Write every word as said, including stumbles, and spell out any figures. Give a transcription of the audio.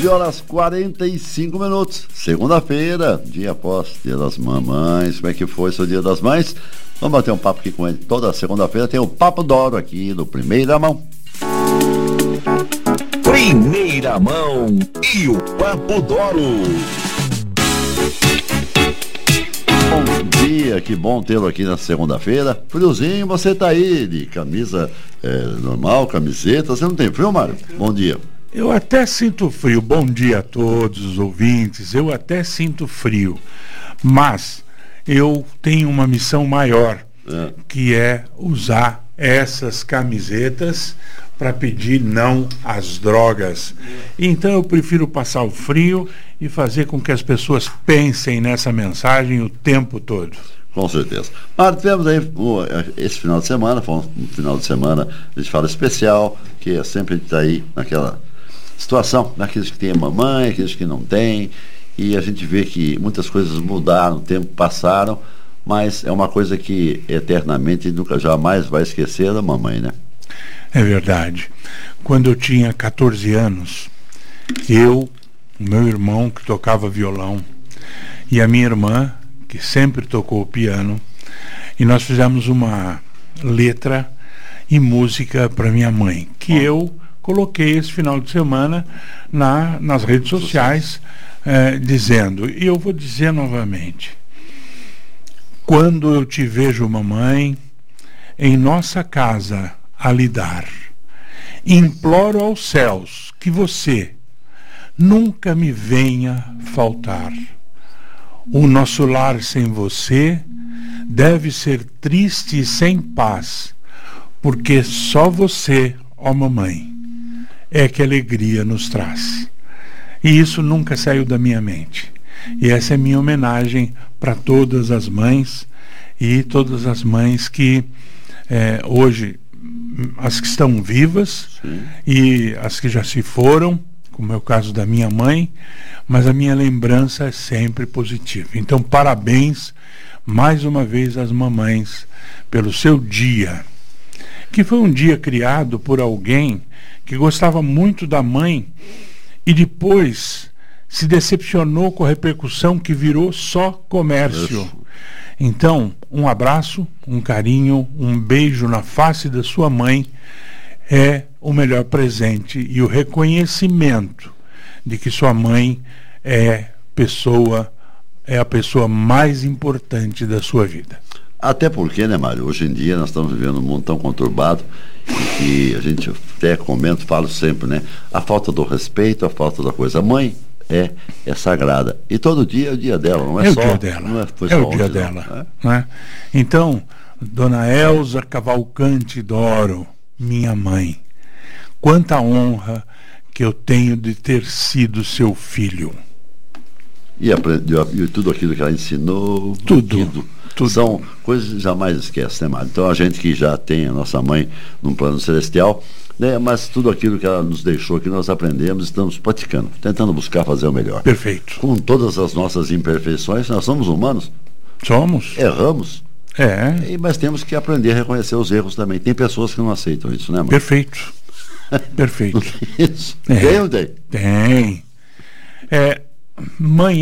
De horas quarenta e cinco minutos, segunda-feira, dia após Dia das Mamães. Como é que foi seu Dia das Mães? Vamos bater um papo aqui com ele toda segunda-feira. Tem o Papo Doro aqui do Primeira Mão. Primeira Mão e o Papo Doro. Bom dia, que bom tê-lo aqui na segunda-feira. Friozinho, você tá aí de camisa é, normal, camiseta. Você não tem frio, Mário? Bom dia. Eu até sinto frio. Bom dia a todos os ouvintes. Eu até sinto frio, mas eu tenho uma missão maior, é. que é usar essas camisetas para pedir não às drogas. Então eu prefiro passar o frio e fazer com que as pessoas pensem nessa mensagem o tempo todo. Com certeza. Mas tivemos aí esse final de semana, foi um final de semana, a gente fala especial, que é sempre a gente está aí naquela situação, naqueles que têm mamãe, aqueles que não têm, e a gente vê que muitas coisas mudaram, o tempo passaram, mas é uma coisa que eternamente nunca jamais vai esquecer da mamãe, né? É verdade. Quando eu tinha catorze anos, eu, o meu irmão que tocava violão e a minha irmã, que sempre tocou piano, e nós fizemos uma letra e música para minha mãe, que oh. eu coloquei esse final de semana na, nas redes sociais, eh, dizendo, e eu vou dizer novamente: quando eu te vejo, mamãe, em nossa casa a lidar, imploro aos céus que você nunca me venha faltar. O nosso lar sem você deve ser triste e sem paz, porque só você, ó mamãe, é que alegria nos traz. E isso nunca saiu da minha mente. E essa é minha homenagem para todas as mães e todas as mães que é, hoje, as que estão vivas, sim, e as que já se foram, como é o caso da minha mãe, mas a minha lembrança é sempre positiva. Então, parabéns mais uma vez às mamães pelo seu dia, que foi um dia criado por alguém que gostava muito da mãe e depois se decepcionou com a repercussão que virou só comércio. Isso. Então, um abraço, um carinho, um beijo na face da sua mãe é o melhor presente e o reconhecimento de que sua mãe é pessoa, é a pessoa mais importante da sua vida. Até porque, né, Mário, hoje em dia nós estamos vivendo um mundo tão conturbado e que a gente até comenta, falo sempre, né, a falta do respeito, a falta da coisa. A mãe é, é sagrada e todo dia é o dia dela, não é, é só... o dia dela, não é, foi é só o dia ontem, dela, não, é? Né? Então, Dona Elza Cavalcante Doro, minha mãe, quanta honra que eu tenho de ter sido seu filho. E, aprendeu, e tudo aquilo que ela ensinou, tudo, tudo, tudo. São coisas que jamais esquece, né, Mário? Então a gente que já tem a nossa mãe num plano celestial, né, mas tudo aquilo que ela nos deixou, que nós aprendemos, estamos praticando, tentando buscar fazer o melhor. Perfeito. Com todas as nossas imperfeições, nós somos humanos. Somos. Erramos. É. E, mas temos que aprender a reconhecer os erros também. Tem pessoas que não aceitam isso, né, Mário? Perfeito. Perfeito. Isso. É. Tem ou tem? Tem. É, mãe